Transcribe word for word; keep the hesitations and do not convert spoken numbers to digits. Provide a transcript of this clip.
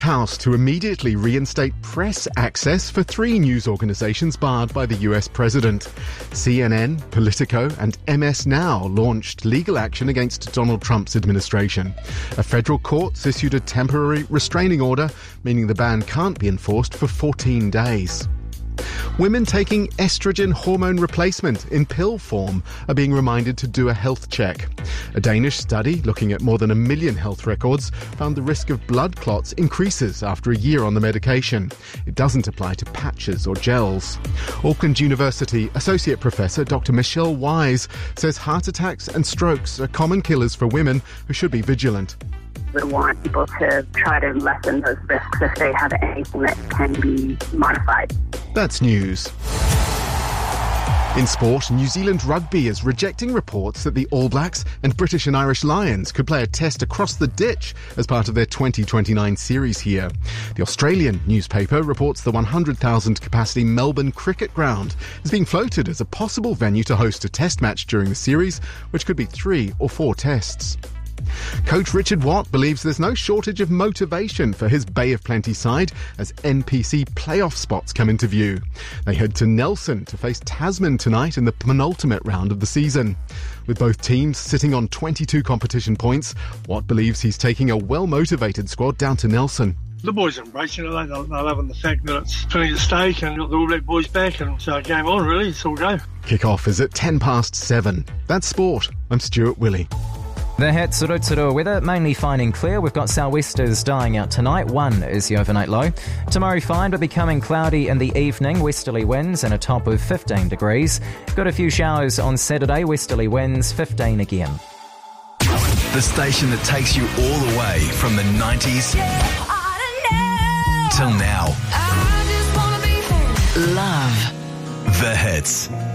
House to immediately reinstate press access for three news organisations barred by the U S president. C N N, Politico and M S Now launched legal action against Donald Trump's administration. A federal court's issued a temporary restraining order, meaning the ban can't be enforced for fourteen days. Women taking estrogen hormone replacement in pill form are being reminded to do a health check. A Danish study looking at more than a million health records found the risk of blood clots increases after a year on the medication. It doesn't apply to patches or gels. Auckland University Associate Professor Doctor Michelle Wise says heart attacks and strokes are common killers for women who should be vigilant. We want people to try to lessen those risks if they have anything that can be modified. That's news. In sport, New Zealand Rugby is rejecting reports that the All Blacks and British and Irish Lions could play a test across the ditch as part of their twenty twenty-nine series here. The Australian newspaper reports the one hundred thousand capacity Melbourne Cricket Ground is being floated as a possible venue to host a test match during the series, which could be three or four tests. Coach Richard Watt believes there's no shortage of motivation for his Bay of Plenty side as N P C playoff spots come into view. They head to Nelson to face Tasman tonight in the penultimate round of the season. With both teams sitting on twenty-two competition points, Watt believes he's taking a well-motivated squad down to Nelson. The boys are embracing it. They're, they're loving the fact that it's plenty at stake and got the All Black boys back, and so game on really, it's all go. Kick-off is at ten past seven. That's sport. I'm Stuart Willey. The Hits Rotorua weather, mainly fine and clear. We've got sou'westers dying out tonight. One is the overnight low. Tomorrow fine, but becoming cloudy in the evening. Westerly winds and a top of fifteen degrees. Got a few showers on Saturday. Westerly winds, fifteen again. The station that takes you all the way from the nineties till now. Love the Hits.